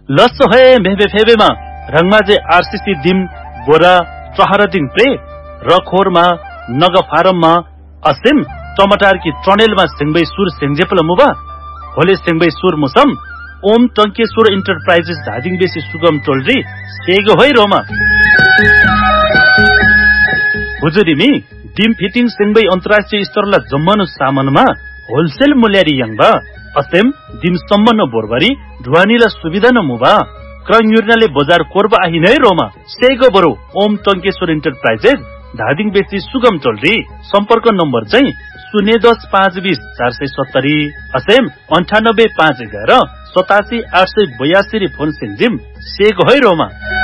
लस्सो है मेबे फेबेमा रंगमाजे आरसीसी दिम बोरा चहरदिङ प्ले रखोरमा नग फारममा असिम टमाटर की ट्रनेलमा सिंगबै सुर सिंगजेपल मुबा होले सिंगबै सुर मुसम ओम टंकेश्वर इन्टरप्राइजेस धादिङ बेसी सुगम टोलरी सेगो है रोमा हुजुरिमी डिम फिटिङ सिंगबै अन्तर्राष्ट्रिय स्तरला जम्मनु सामानमा होलसेल मूल्यारी यंगबा असेम डिम सम्मन बोरबरी ढुवानीला सुविधा न मुबा क्रयुर्नाले बजार कोरबा आहि नै रोमा सेगो बरो ओम टंकेश्वर इन्टरप्राइजेस धादिङ बेसी सुगम टोलरी सम्पर्क नम्बर चाहिँ 010-520-470 असेम 98-511-87-882 फोन सिंजिम सेगो है रोमा